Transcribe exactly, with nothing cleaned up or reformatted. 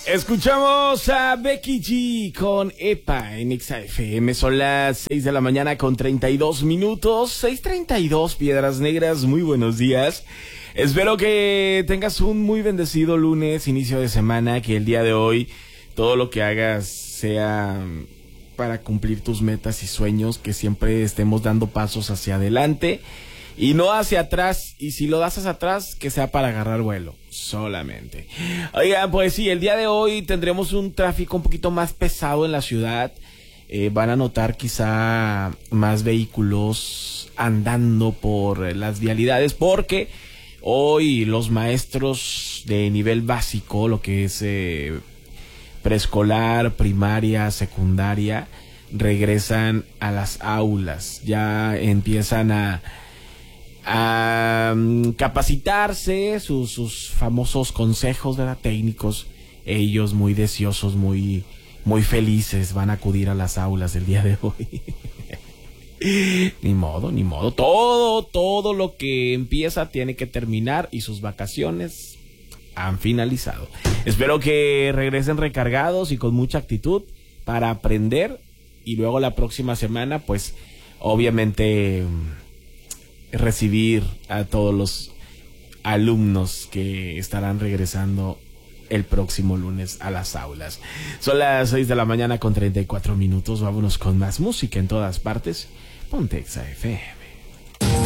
Escuchamos a Becky G con Epa en Exa F M. Son las seis de la mañana con treinta y dos minutos. seis treinta y dos, Piedras Negras. Muy buenos días. Espero que tengas un muy bendecido lunes, inicio de semana. Que el día de hoy todo lo que hagas sea para cumplir tus metas y sueños. Que siempre estemos dando pasos hacia adelante y no hacia atrás. Y si lo das hacia atrás, que sea para agarrar vuelo solamente. Oigan, pues sí, el día de hoy tendremos un tráfico un poquito más pesado en la ciudad. Eh, van a notar quizá más vehículos andando por las vialidades, porque hoy los maestros de nivel básico, lo que es eh, preescolar, primaria, secundaria, regresan a las aulas. Ya empiezan a a um, capacitarse, sus, sus famosos consejos, ¿verdad? Técnicos. Ellos muy deseosos, muy, muy felices, van a acudir a las aulas del día de hoy. Ni modo, ni modo. Todo, todo lo que empieza tiene que terminar y sus vacaciones han finalizado. Espero que regresen recargados y con mucha actitud para aprender, y luego la próxima semana, pues, obviamente, recibir a todos los alumnos que estarán regresando el próximo lunes a las aulas. Son las seis de la mañana con treinta y cuatro minutos. Vámonos con más música en todas partes. Ponte Exa F M.